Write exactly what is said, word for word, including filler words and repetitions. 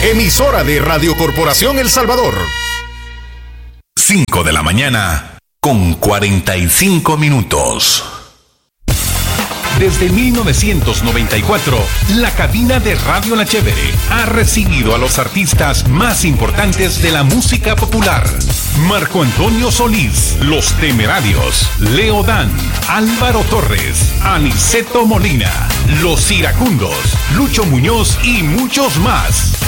emisora de Radio Corporación El Salvador. cinco de la mañana con cuarenta y cinco minutos. Desde mil novecientos noventa y cuatro, la cabina de Radio La Chévere ha recibido a los artistas más importantes de la música popular. Marco Antonio Solís, Los Temerarios, Leo Dan, Álvaro Torres, Aniceto Molina, Los Iracundos, Lucho Muñoz y muchos más.